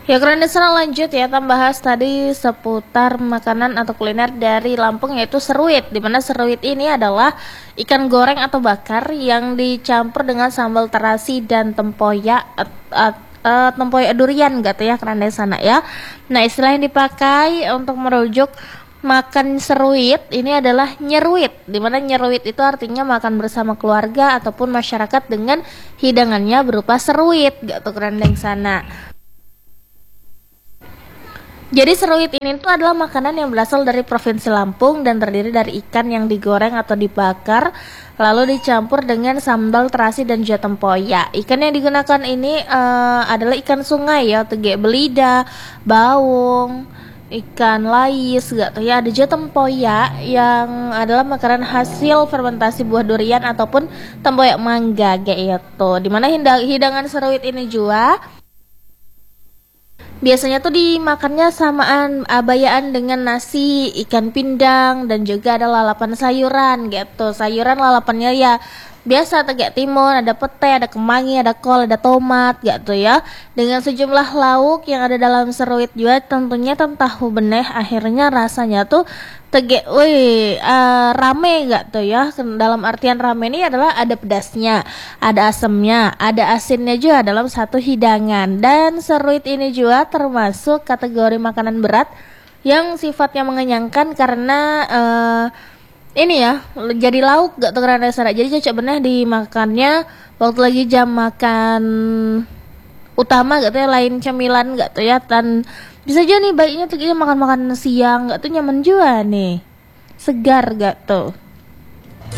Ya keren sana lanjut ya, kita bahas tadi seputar makanan atau kuliner dari Lampung yaitu seruit. Dimana seruit ini adalah ikan goreng atau bakar yang dicampur dengan sambal terasi dan tempoyak tempoyak durian gitu ya keren sana ya. Nah istilah yang dipakai untuk merujuk makan seruit ini adalah nyeruit, dimana nyeruit itu artinya makan bersama keluarga ataupun masyarakat dengan hidangannya berupa seruit gitu keren sana. Jadi seruit ini tuh adalah makanan yang berasal dari Provinsi Lampung dan terdiri dari ikan yang digoreng atau dibakar lalu dicampur dengan sambal terasi dan juga tempoyak. Ikan yang digunakan ini adalah ikan sungai ya, tege belida, baung, ikan lais gitu ya. Ada juga tempoyak yang adalah makanan hasil fermentasi buah durian ataupun tempoyak mangga gitu. Dimana hidangan seruit ini juga biasanya tuh dimakannya samaan abayaan dengan nasi, ikan pindang dan juga ada lalapan sayuran gitu. Sayuran lalapannya ya biasa tegak timun, ada pete, ada kemangi, ada kol, ada tomat gitu ya. Dengan sejumlah lauk yang ada dalam seruit juga tentunya tahu beneh akhirnya rasanya tuh tegak rame gak tuh ya. Dalam artian rame ini adalah ada pedasnya, ada asemnya, ada asinnya juga dalam satu hidangan. Dan seruit ini juga termasuk kategori makanan berat yang sifatnya mengenyangkan karena ini ya jadi lauk gak tuh karena dasar. Jadi cocok bener dimakannya waktu lagi jam makan utama gak tuh ya, lain cemilan gak tuh ya. Dan bisa aja nih baiknya tuh kita makan-makan siang gak tuh nyaman juga nih, segar gak tuh.